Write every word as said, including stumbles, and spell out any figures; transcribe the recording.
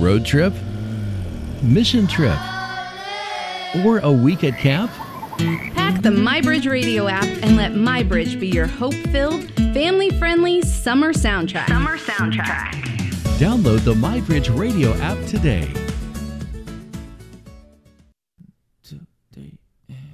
road trip, mission trip, or a week at camp? Pack the MyBridge Radio app and let MyBridge be your hope-filled, family-friendly summer soundtrack. Summer soundtrack. Download the MyBridge Radio app today.